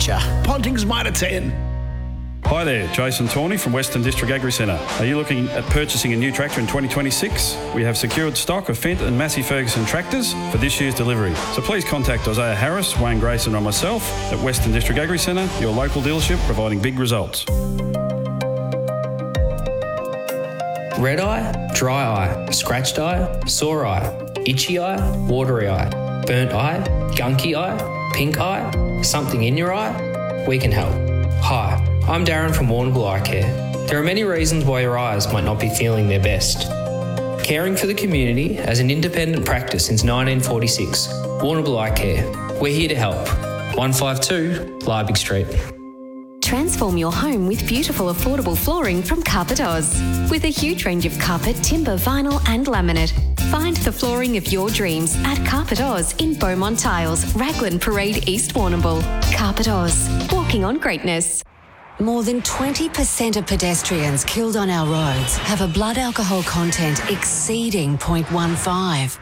future. Ponting's Mitre 10. Hi there, Jason Tawney from Western District Agri Centre. Are you looking at purchasing a new tractor in 2026? We have secured stock of Fendt and Massey Ferguson tractors for this year's delivery. So please contact Isaiah Harris, Wayne Grayson or myself at Western District Agri Centre, your local dealership providing big results. Red eye, dry eye, scratched eye, sore eye, itchy eye, watery eye, burnt eye, gunky eye, pink eye, something in your eye? We can help. Hi, I'm Darren from Warrnambool Eye Care. There are many reasons why your eyes might not be feeling their best. Caring for the community as an independent practice since 1946, Warrnambool Eye Care. We're here to help. 152 Liebig Street. Transform your home with beautiful, affordable flooring from Carpet Oz. With a huge range of carpet, timber, vinyl and laminate. Find the flooring of your dreams at Carpet Oz in Beaumont Tiles, Raglan Parade, East Warrnambool. Carpet Oz, walking on greatness. More than 20% of pedestrians killed on our roads have a blood alcohol content exceeding 0.15.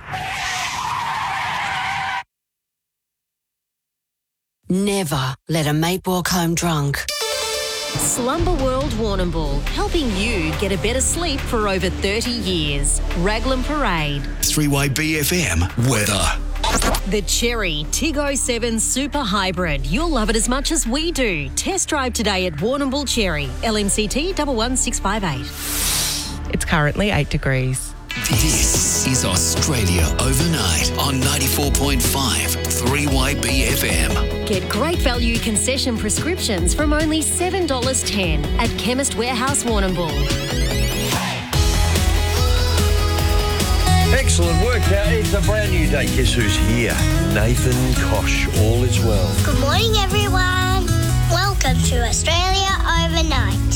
Never let a mate walk home drunk. Slumber World Warrnambool, helping you get a better sleep for over 30 years. Raglan Parade. 3Y BFM weather. The Cherry TIG 07 Super Hybrid. You'll love it as much as we do. Test drive today at Warrnambool Cherry. LMCT 11658. It's currently 8 degrees. This is Australia Overnight on 94.5 3YBFM. Get great value concession prescriptions from only $7.10 at Chemist Warehouse Warrnambool. Excellent work. It's a brand new day. Guess who's here? Nathan Kosh. All is well. Good morning, everyone. Welcome to Australia Overnight.